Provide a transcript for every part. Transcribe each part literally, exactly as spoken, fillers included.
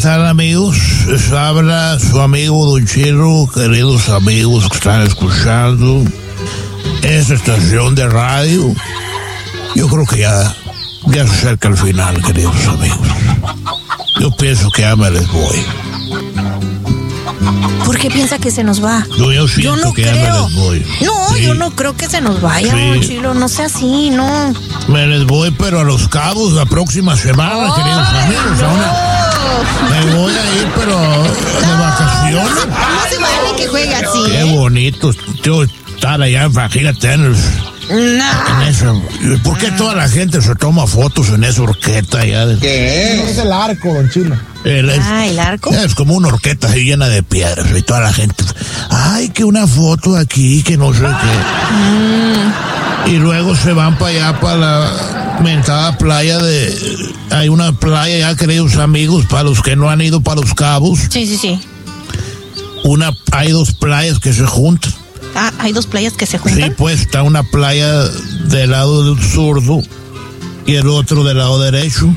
tal, amigos? Les habla su amigo Don Chilo, queridos amigos que están escuchando esta estación de radio. Yo creo que ya, ya se acerca el final, queridos amigos. Yo pienso que ya me les voy. ¿Por qué piensa que se nos va? Yo, yo siento yo no que creo. ya me les voy. No, Sí. yo no creo que se nos vaya, Sí. Don Chilo. No sea así, no. Me les voy, pero a Los Cabos la próxima semana, queridos amigos. A una- Me voy a ir, pero de vacaciones. No se vale que juegue así. Qué ¿eh? bonito yo estar allá, imagínate en, el, en No. esa. ¿Por qué toda la gente se toma fotos en esa horqueta allá? De, ¿Qué? Es el arco, Don Chilo. el- es, Ah, el arco. es como una horqueta así llena de piedras y toda la gente. Ay, que una foto aquí, que no sé qué. Y luego se van para allá, para la mentada playa de. Hay una playa ya, queridos amigos, para los que no han ido para Los Cabos. Sí, sí, sí. Una, hay dos playas que se juntan. Ah, hay dos playas que se Sí, juntan. pues está una playa del lado del zurdo y el otro del lado derecho.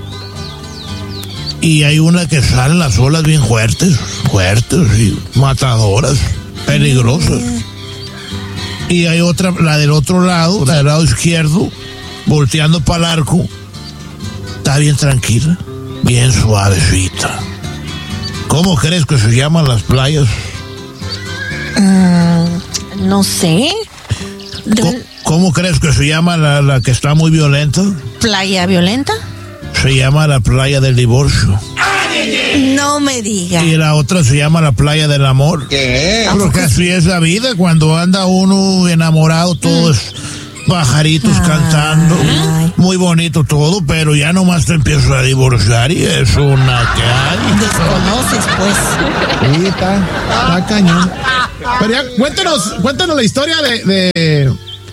Y hay una que salen las olas bien fuertes, fuertes y matadoras, peligrosas. Y hay otra, la del otro lado, la del lado izquierdo, volteando para el arco, está bien tranquila, bien suavecita. ¿Cómo crees que se llaman las playas? Mm, no sé. De ¿Cómo, cómo crees que se llama la, la que está muy violenta? ¿Playa violenta? Se llama la playa del divorcio. No me diga. Y la otra se llama la playa del amor. ¿Qué? Porque así es la vida, cuando anda uno enamorado, todo es pajaritos Ay. cantando, muy bonito todo, pero ya nomás te empiezas a divorciar y es una que hay. Desconoces, pues. Sí, está, está cañón. Pero ya, cuéntanos, cuéntanos la historia de, de,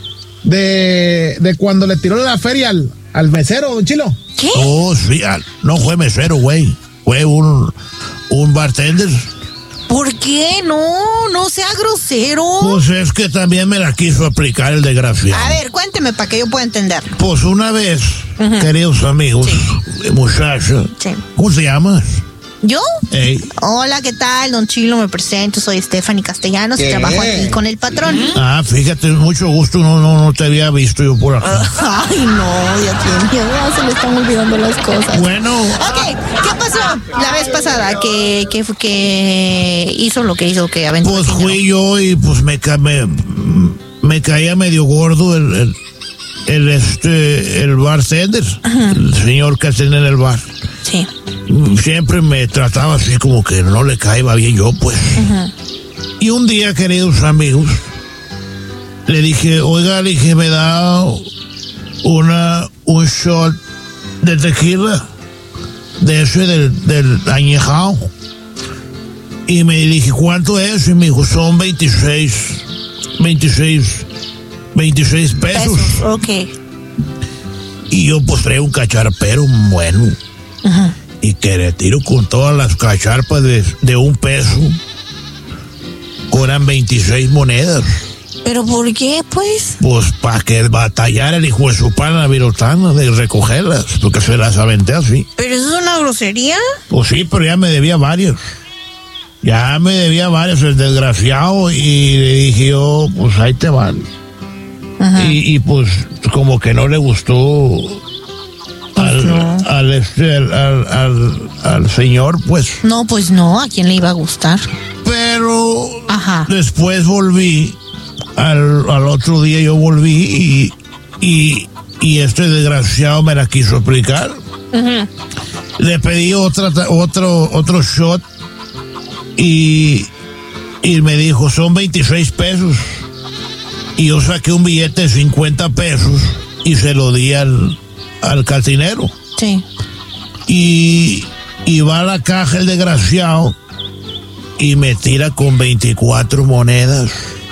de, de cuando le tiró la feria al, al mesero, Don Chilo. ¿Qué? Oh, sí, ah, no fue mesero, güey, fue un, un bartender. ¿Por qué? No, no sea grosero. Pues es que también me la quiso aplicar el desgraciado. A ver, cuénteme para que yo pueda entender. Pues una vez, Ujú. queridos amigos, Sí. muchacha, Sí. ¿cómo se llama? ¿Yo? Ey. Hola, ¿qué tal? Don Chilo, me presento, soy Stephanie Castellanos y ¿Qué? trabajo aquí con el patrón. Ah, fíjate, mucho gusto, no, no, no te había visto yo por acá. Ay, no, ya tiene, ya se le están olvidando las cosas. Bueno, Ok, ¿qué pasó la vez pasada que, que, que hizo lo que hizo, que aventó? pues el dinero? fui yo y pues me, ca- me, me caía medio gordo el, el, el, este, el bartender, el señor que tenía en el bar. Sí. Siempre me trataba así como que no le caía bien yo, pues. Y un día, queridos amigos, le dije, oiga, le dije, me da una, un shot de tequila, de ese del, del añejado. Y me dije, ¿cuánto es? Y me dijo, son veintiséis, veintiséis, veintiséis pesos. Pesos, ok. Y yo pues traigo un cacharpero bueno. Ajá. Y que le tiro con todas las cacharpas de, de un peso. Cobran veintiséis monedas. ¿Pero por qué, pues? Pues para que batallara el hijo de su pana virotana de recogerlas, porque se las aventé así. ¿Pero eso es una grosería? Pues sí, pero ya me debía varios. Ya me debía varios el desgraciado y le dije yo, pues ahí te van. Ajá. Y, y pues como que no le gustó al, no. al, este, al, al, al, al señor, pues. No, pues no, ¿a quién le iba a gustar? Pero Ajá. después volví, al, al otro día yo volví y, y, y este desgraciado me la quiso aplicar. Ujú. Le pedí otra, otro, otro shot y, y me dijo, son veintiséis pesos. Y yo saqué un billete de cincuenta pesos y se lo di al, al cantinero. Sí. Y, y va a la caja el desgraciado y me tira con veinticuatro monedas.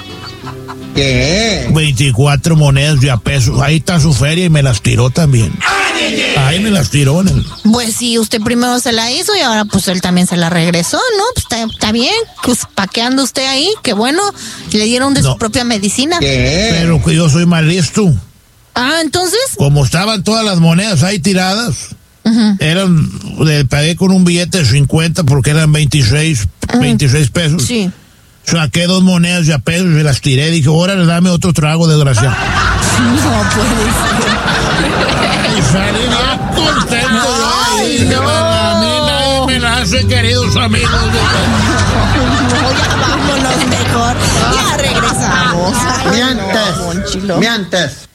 ¿Qué? veinticuatro monedas de a pesos. Ahí está su feria y me las tiró también. Ahí me las tiró en el... Pues sí, usted primero se la hizo y ahora pues él también se la regresó, ¿no? Pues está, está bien, pues ¿pa' qué anda usted ahí? Qué bueno, le dieron de No. su propia medicina. ¿Qué? Pero que yo soy más listo. Ah, entonces, Como estaban todas las monedas ahí tiradas, Uh-huh. Eran, le pagué con un billete de cincuenta porque eran veintiséis, uh-huh. veintiséis pesos. Sí. Saqué dos monedas de a pesos y las tiré. Dije, órale, dame otro trago, desgraciado. No puede ser. Y salí bien contento. Ay, yo. Dije, no. A mí nadie me la hace, queridos amigos. No, ya vámonos mejor. Ya regresamos. Mientes. Mientes.